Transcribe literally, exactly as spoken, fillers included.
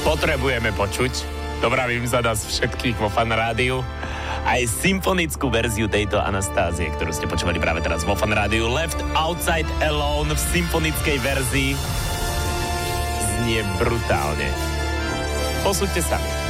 potrebujeme počuť. Dobravím za nás všetkých vo Fan Rádiu. Aj symfonickú verziu tejto Anastázie, ktorú ste počúvali práve teraz vo Fan Rádiu. Left Outside Alone v symfonickej verzii znie brutálne. Posúďte sami.